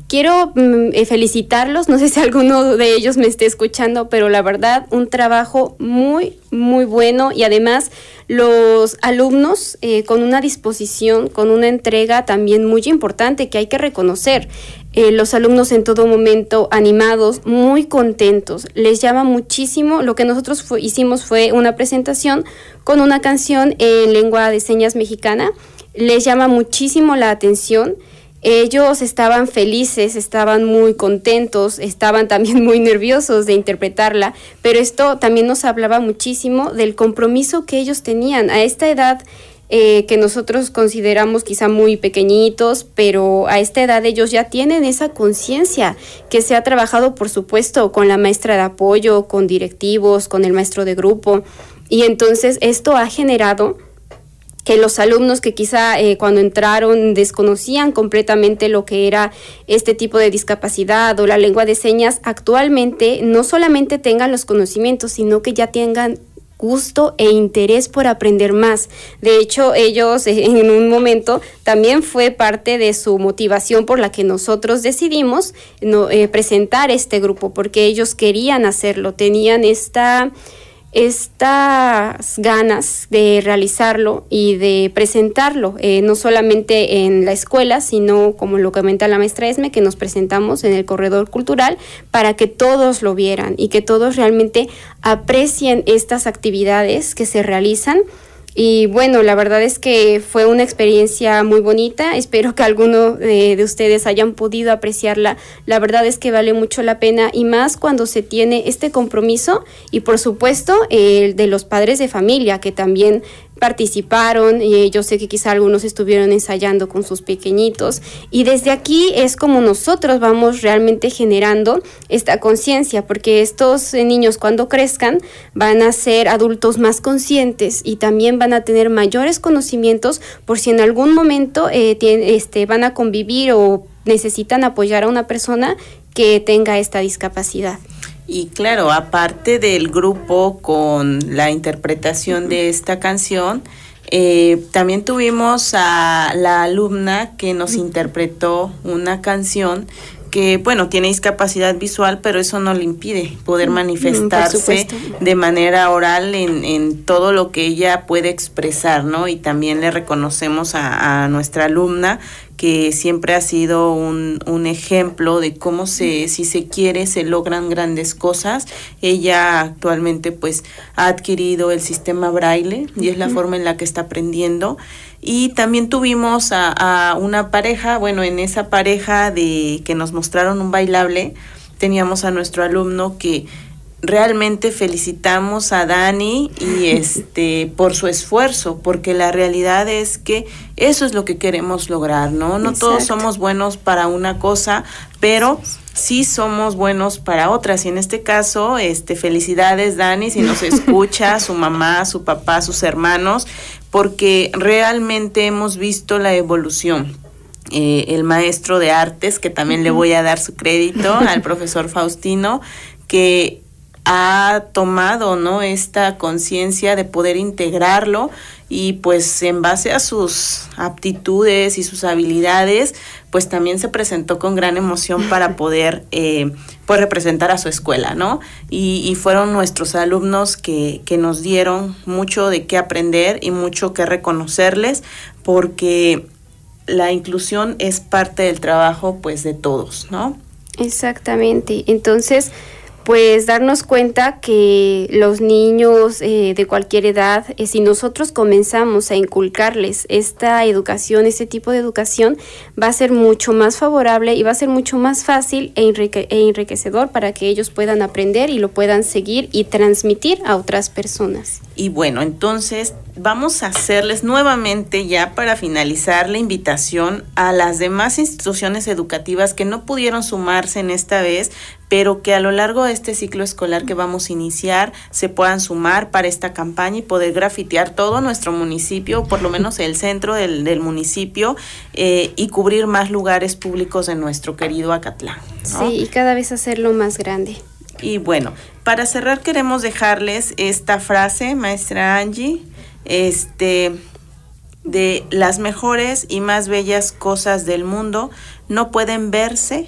quiero felicitarlos, no sé si alguno de ellos me esté escuchando, pero la verdad, un trabajo muy, muy bueno, y además los alumnos con una disposición, con una entrega también muy importante que hay que reconocer. Los alumnos en todo momento animados, muy contentos, les llama muchísimo. Lo que nosotros hicimos fue una presentación con una canción en lengua de señas mexicana, les llama muchísimo la atención. Ellos estaban felices, estaban muy contentos, estaban también muy nerviosos de interpretarla, pero esto también nos hablaba muchísimo del compromiso que ellos tenían a esta edad, que nosotros consideramos quizá muy pequeñitos, pero a esta edad ellos ya tienen esa conciencia que se ha trabajado, por supuesto, con la maestra de apoyo, con directivos, con el maestro de grupo, y entonces esto ha generado que los alumnos que quizá cuando entraron desconocían completamente lo que era este tipo de discapacidad o la lengua de señas, actualmente no solamente tengan los conocimientos, sino que ya tengan gusto e interés por aprender más. De hecho, ellos en un momento también fue parte de su motivación por la que nosotros decidimos presentar este grupo, porque ellos querían hacerlo, tenían estas ganas de realizarlo y de presentarlo, no solamente en la escuela, sino, como lo comenta la maestra Esme, que nos presentamos en el corredor cultural para que todos lo vieran y que todos realmente aprecien estas actividades que se realizan. Y bueno, la verdad es que fue una experiencia muy bonita. Espero que alguno de ustedes hayan podido apreciarla. La verdad es que vale mucho la pena, y más cuando se tiene este compromiso, y por supuesto el de los padres de familia que también participaron. Yo sé que quizá algunos estuvieron ensayando con sus pequeñitos, y desde aquí es como nosotros vamos realmente generando esta conciencia, porque estos niños, cuando crezcan, van a ser adultos más conscientes y también van a tener mayores conocimientos por si en algún momento van a convivir o necesitan apoyar a una persona que tenga esta discapacidad. Y claro, aparte del grupo con la interpretación de esta canción, también tuvimos a la alumna que nos interpretó una canción que, bueno, tiene discapacidad visual, pero eso no le impide poder manifestarse de manera oral en todo lo que ella puede expresar, ¿no? Y también le reconocemos a nuestra alumna, que siempre ha sido un ejemplo de cómo si se quiere, se logran grandes cosas. Ella actualmente pues ha adquirido el sistema Braille y es la forma en la que está aprendiendo. Y también tuvimos a una pareja, bueno, en esa pareja que nos mostraron un bailable, teníamos a nuestro alumno que realmente felicitamos a Dani y por su esfuerzo, porque la realidad es que eso es lo que queremos lograr, ¿no? No todos somos buenos para una cosa, pero sí somos buenos para otras, y en este caso, felicidades Dani, si nos escucha, su mamá, su papá, sus hermanos, porque realmente hemos visto la evolución. El maestro de artes, que también le voy a dar su crédito al profesor Faustino, que ha tomado, ¿no?, esta conciencia de poder integrarlo, y pues en base a sus aptitudes y sus habilidades, pues también se presentó con gran emoción para poder pues representar a su escuela, ¿no? Y fueron nuestros alumnos que nos dieron mucho de qué aprender y mucho que reconocerles, porque la inclusión es parte del trabajo pues de todos, ¿no? Exactamente. Entonces, pues darnos cuenta que los niños de cualquier edad, si nosotros comenzamos a inculcarles esta educación, este tipo de educación, va a ser mucho más favorable y va a ser mucho más fácil e enriquecedor para que ellos puedan aprender y lo puedan seguir y transmitir a otras personas. Y bueno, entonces vamos a hacerles nuevamente, ya para finalizar, la invitación a las demás instituciones educativas que no pudieron sumarse en esta vez, pero que a lo largo de este ciclo escolar que vamos a iniciar se puedan sumar para esta campaña y poder grafitear todo nuestro municipio, por lo menos el centro del municipio, y cubrir más lugares públicos de nuestro querido Acatlán, ¿no? Sí, y cada vez hacerlo más grande. Y bueno, para cerrar queremos dejarles esta frase, maestra Angie, de las mejores y más bellas cosas del mundo no pueden verse